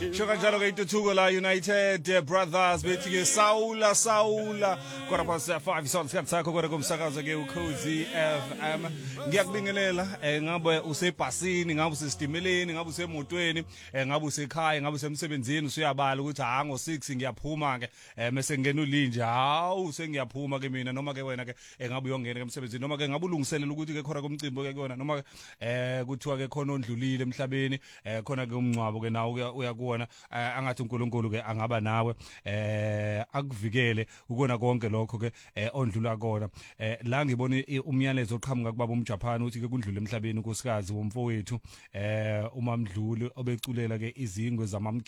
Shoka njalo ke intuthuko la United Brothers bethi ke Saula kodwa phasi 5 sonke sikhathi sakho kodwa kumsakazo ke uKhozi FM ngiyakubingelela ngabe usebhasini ngabe usestimeleni ngabe usemotweni ngabe usekhaya ngabe usemsebenzini usuyabala ukuthi ngo 6 ngiyaphuma ke mase ngena ulinje hawu sengiyaphuma ke mina noma ke wena ke ngabe uyongena emsebenzini noma ke ngabe ulungiselela ukuthi ke khona komcimbi ke kuyona noma kuthiwa ke khona ondlulile emhlabeni khona ke umncwabo ke nawo uyakuona angathi uNkulunkulu ke angaba nawe akuvikele ukona konke lokho ke ondlula kona la ngibona umyalezo oqhamuka kubaba umJapan uthi ke kundlule emhlabeni unkosikazi womfowethu uMamdluli obeculela ke izingwe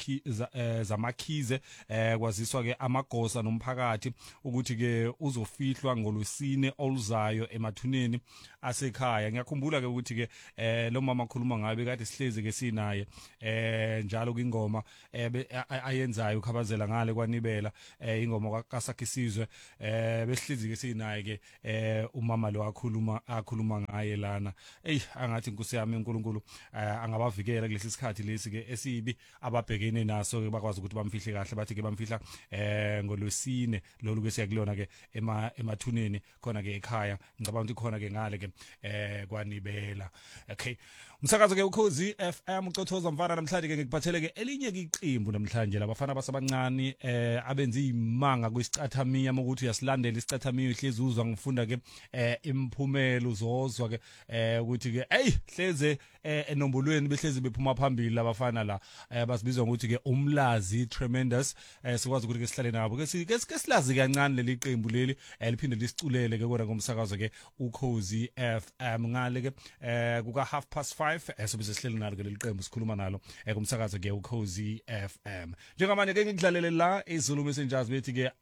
zamakhize kwaziswa ke amagosa nomphakathi ukuthi ke uzofihlwa ngolwesine oluzayo emathuneni asekhaya. Ngiyakhumbula ke ukuthi ke lo mama khuluma ngabe kade sihleze ke sinaye njalo kwingoma ayenzayo ukhabazela ngale kwaNibela ingoma kaSakhisizwe besihlezi ke sinaye ke umama lo akhuluma ngaye lana angathi inkosi yami uNkulunkulu angabavikela kulesi sikhathi lesi ke esibi ababhekene naso ke bakwazi ukuthi bamfihle kahle bathi ke bamfihla ngolwesine lolu ke siyakulona ke emathuneni khona ke ekhaya ngicabanga ukuthi khona ke ngale ke kwaNibela. Okay, umsakazo ke uKhozi FM ucothoza mfana namhlanje ke ngikuphathele ke elinye iqembu namhlanje labafana basabancane abenza imanga kwisicathamiya ukuthi uyasilandela isicathamiya ihlezi uzwa ngifunda ke imphumela uzozwa ke ukuthi ke hleze enombolweni behlezi bephuma phambili labafana la basibizwa ukuthi ke umlazi tremendous sikwazi ukuthi ke sihlale nabo ke silazi kancane leli qembu leli liphinde lisiculele ke kodwa ngomsakazo ke uKhozi FM ngale ke kuka 5:30 sobe sihleli nalo ke leli qembu sikhuluma nalo kumsakazo ke uKhozi FM. Njengamanje ke ngikudlalele la iZulu Messengers bethi ke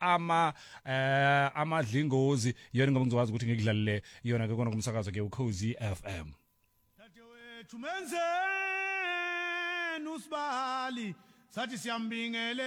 amadlingozi yona ngoba ngizokwazi ukuthi ngikudlalele yona ke kona kumsakazo ke uKhozi FM. Dadewethu menzeni usibali sathi siyambingele